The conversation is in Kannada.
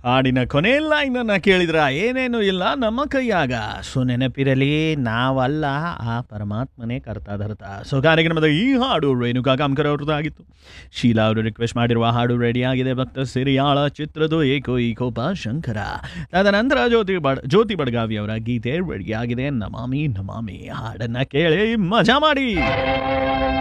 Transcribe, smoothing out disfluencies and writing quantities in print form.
ಹಾಡಿನ ಕೊನೆ ಲೈನನ್ನು ಕೇಳಿದ್ರ ಏನೇನು ಇಲ್ಲ ನಮ್ಮ ಕೈಯಾಗ. ಸೊ ನೆನಪಿರಲಿ, ನಾವಲ್ಲ, ಆ ಪರಮಾತ್ಮನೇ ಕರ್ತಾಧರ್ತ. ಸೊ ಕಾರ್ಯಕ್ರಮದ ಈ ಹಾಡು ರೇಣುಕಾ ಕಾಮ್ಕರ್ ಅವ್ರದ್ದಾಗಿತ್ತು. ಶೀಲಾ ಅವರು ರಿಕ್ವೆಸ್ಟ್ ಮಾಡಿರುವ ಹಾಡು ರೆಡಿಯಾಗಿದೆ. ಭಕ್ತ ಸಿರಿಯಾಳ ಚಿತ್ರದ್ದು ಏಕೋ ಈಕೋಪ ಶಂಕರ. ತದನಂತರ ಜ್ಯೋತಿ ಬಡ್ಗಾವಿ ಅವರ ಗೀತೆ ರೆಡಿಯಾಗಿದೆ, ನಮಾಮಿ ನಮಾಮಿ. ಹಾಡನ್ನು ಕೇಳಿ ಮಜಾ ಮಾಡಿ.